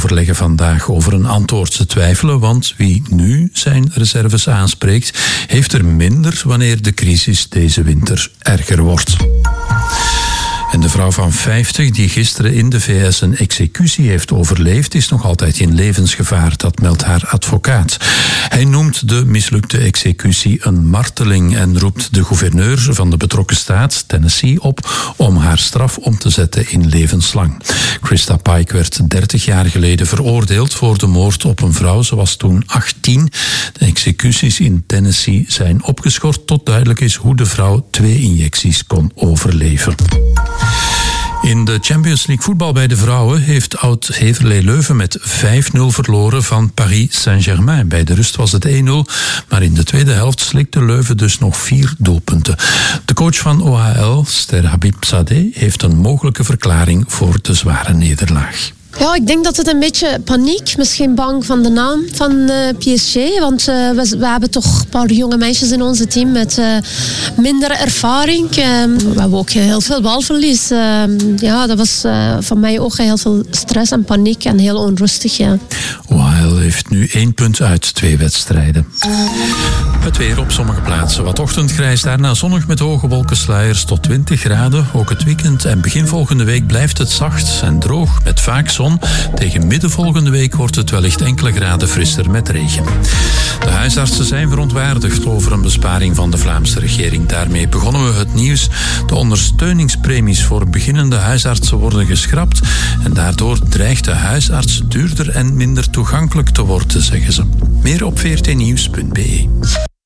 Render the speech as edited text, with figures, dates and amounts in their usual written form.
overleggen vandaag over een antwoord. Ze twijfelen, want wie nu zijn reserves aanspreekt, heeft er minder wanneer de crisis deze winter erger wordt. En de vrouw van 50 die gisteren in de VS een executie heeft overleefd, is nog altijd in levensgevaar. Dat meldt haar advocaat. Hij noemt de mislukte executie een marteling en roept de gouverneur van de betrokken staat, Tennessee, op om haar straf om te zetten in levenslang. Krista Pike werd 30 jaar geleden veroordeeld voor de moord op een vrouw. Ze was toen 18. De executies in Tennessee zijn opgeschort tot duidelijk is hoe de vrouw 2 injecties kon overleven. In de Champions League voetbal bij de vrouwen heeft oud-Heverlee Leuven met 5-0 verloren van Paris Saint-Germain. Bij de rust was het 1-0, maar in de tweede helft slikte Leuven dus nog 4 doelpunten. De coach van OHL, Ster Habib Sadeh, heeft een mogelijke verklaring voor de zware nederlaag. Ja, ik denk dat het een beetje paniek, misschien bang van de naam van PSG. Want we hebben toch een paar jonge meisjes in onze team met minder ervaring. We hebben ook heel veel balverlies. Ja, dat was van mij ook heel veel stress en paniek en heel onrustig. Ja. OHL heeft nu 1 punt uit 2 wedstrijden. Het weer op sommige plaatsen. Wat ochtendgrijs, daarna zonnig met hoge wolkensluiers tot 20 graden. Ook het weekend en begin volgende week blijft het zacht en droog met vaak zon. Tegen midden volgende week wordt het wellicht enkele graden frisser met regen. De huisartsen zijn verontwaardigd over een besparing van de Vlaamse regering. Daarmee begonnen we het nieuws. De ondersteuningspremies voor beginnende huisartsen worden geschrapt en daardoor dreigt de huisarts duurder en minder toegankelijk te worden, zeggen ze. Meer op vrtnieuws.be.